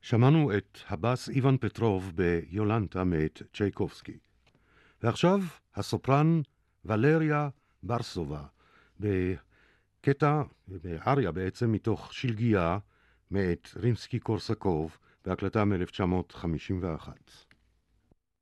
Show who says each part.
Speaker 1: שמענו את הבאס איוון פטרוב ביולנטה מאת צ'ייקובסקי. ועכשיו הסופרן ולריה ברסובה בקטע, באריה בעצם, מתוך שלגיה מאת רימסקי קורסקוב בהקלטה מ-1951.